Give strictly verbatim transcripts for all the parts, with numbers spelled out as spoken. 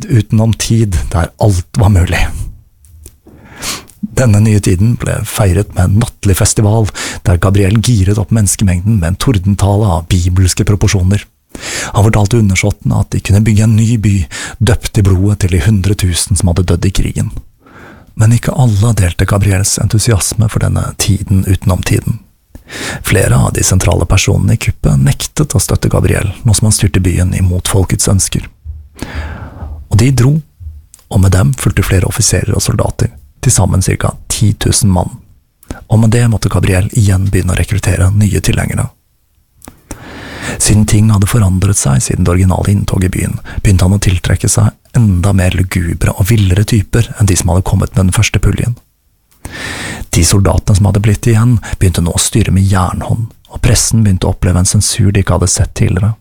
tid utenom tid, der alt var mulig. Denne nye tiden ble feiret med en nattlig festival, der Gabriel giret opp menneskemengden med en tordentale av bibelske proporsjoner. Han fortalte undersåttene at de kunne bygge en ny by, døpt i blodet til de hundre tusen som hadde dødd i krigen. Men ikke alle delte Gabriels entusiasme for denne tiden utenom tiden. Flere av de sentrale personene i kuppet nektet å støtte Gabriel, nå som han styrte byen imot folkets ønsker. Og de dro, og med dem fulgte flere offiserer og soldater, til sammen cirka ti tusen mann. Og med det måtte Gabriel igjen begynne å rekruttere nye tilhengere. Siden ting hadde forandret seg siden det originale inntoget i byen, begynte han å tiltrekke seg enda mer lugubre og villere typer enn de som hadde kommet med den første puljen. De soldatene som hadde blitt igjen, begynte nå å styre med jernhånd, og pressen begynte å oppleve en sensur de ikke hadde sett tidligere.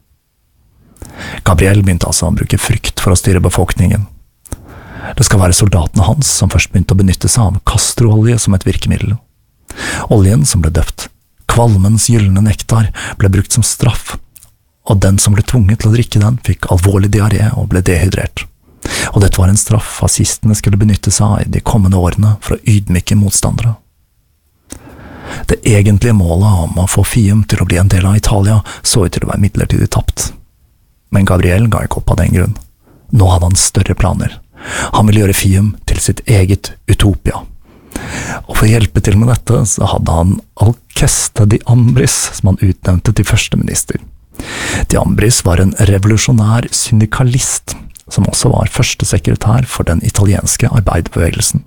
Gabriel begynte altså å bruke frykt for å styre befolkningen. Det skal være soldatene hans som først begynte å benytte seg av kastroolje som et virkemiddel. Oljen som ble døpt Kvalmens gyllene nektar ble brukt som straff, og den som ble tvunget til å drikke den fikk alvorlig diaré og ble dehydrert. Og dette var en straff fascistene skulle benytte seg av i de kommende årene for å ydmyke motstandere. Det egentlige målet om å få Fium til å bli en del av Italia så ut til å være midlertidig tapt. Men Gabriel ga ikke opp av den grunn. Nå hadde han større planer. Han ville gjøre Fium til sitt eget utopia. Og for å hjelpe til med dette så hadde han Alceste de Ambris som han utnevnte til førsteminister. De Ambris var en revolusjonær syndikalist som også var førstesekretær for den italienske arbeiderbevegelsen.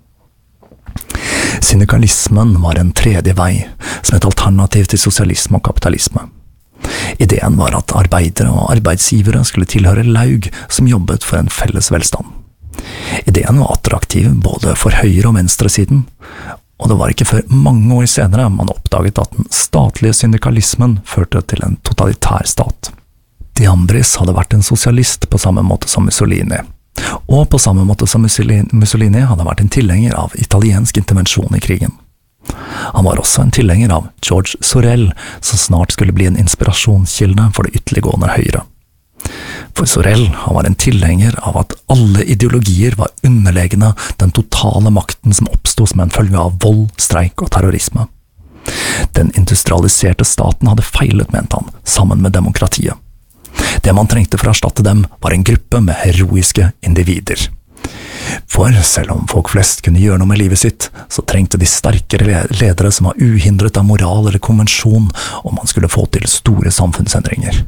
Syndikalismen var en tredje vei, som et alternativ til sosialisme og kapitalisme. Ideen var at arbeidere og arbeidsgivere skulle tilhøre laug som jobbet for en felles velstand. Ideen var attraktiv både for høyre- og venstresiden, og det var ikke før mange år senere man oppdaget at den statlige syndikalismen førte til en totalitær stat. De Ambris hadde vært en sosialist på samme måte som Mussolini, og på samme måte som Mussolini hadde vært en tilhenger av italiensk intervensjon i krigen. Han var også en tilhenger av George Sorel, som snart skulle bli en inspirasjonskilde for det ytterliggående høyre. For Sorel han var en tilhenger av at alle ideologier var underlegne den totale makten som oppstod som en følge av vold, streik og terrorisme. Den industrialiserte staten hadde feilet, mente han, sammen med demokratiet. Det man trengte for å erstatte dem var en gruppe med heroiske individer. For selv om folk flest kunne gjøre noe med livet sitt, så trengte de sterkere ledere som var uhindret av moral eller konvensjon om man skulle få til store samfunnsendringer.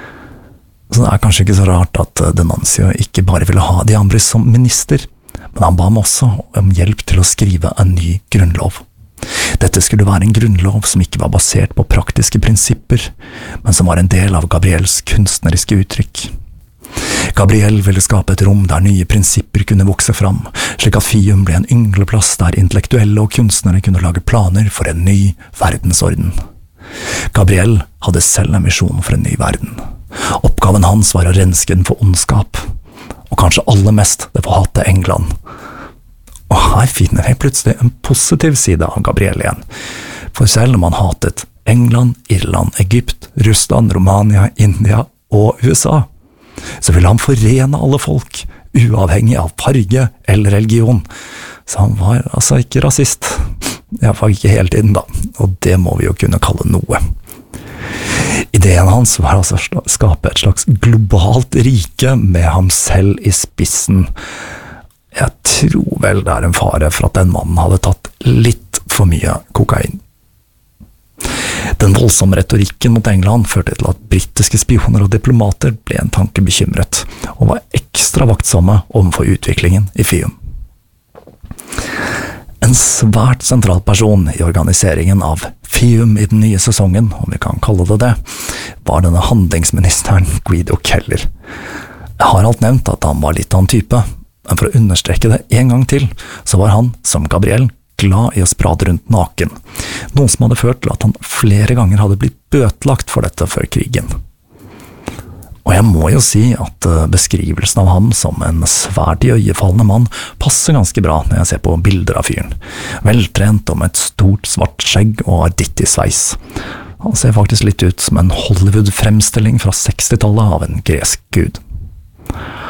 Så det er kanskje ikke så rart at D'Annunzio ikke bare ville ha de Ambris som minister, men han ba ham også om hjelp til å skrive en ny grunnlov. Dette skulle være en grunnlov som ikke var basert på praktiske prinsipper, men som var en del av Gabriels kunstneriske uttrykk. Gabriel ville skape et rom der nye prinsipper kunne vokse fram, slik at Fium ble en yngleplass der intellektuelle og kunstnere kunne lage planer for en ny verdensorden. Gabriel hadde selv en visjon for en ny verden. Oppgaven hans var å renske den for ondskap, og kanskje aller mest det forhatte England. Og her finner vi plutselig en positiv side av Gabriel igjen, for selv om han hatet England, Irland, Egypt, Russland, Romania, India og U S A, så ville han forene alle folk, uavhengig av farge eller religion. Så han var altså ikke rasist, i hvert fall ikke hele tiden da, og det må vi jo kunne kalle noe. Ideen hans var altså å skape et slags globalt rike med ham selv i spissen. Jeg tror vel det er en fare for at den mannen hadde tatt litt for mye kokain. Den voldsomme retorikken mot England førte til at britiske spioner og diplomater ble en tanke bekymret, og var ekstra vaktsomme overfor utviklingen i Fium. En svært sentral person i organiseringen av Fium i den nye sesongen, om vi kan kalle det det, var denne handlingsministeren Guido Keller. Jeg har alt nevnt at han var litt av en type, men for å understreke det en gang til, så var han, som Gabriel, glad i å sprade rundt naken, noe som hadde ført til at han flere ganger hadde blitt bøtelagt for dette før krigen. Og jeg må jo si at beskrivelsen av ham som en svært iøynefallende mann passer ganske bra når jeg ser på bilder av fyren. Veltrent og med et stort svart skjegg og arditt i sveis. Han ser faktisk litt ut som en Hollywood-fremstilling fra sekstitallet av en gresk gud.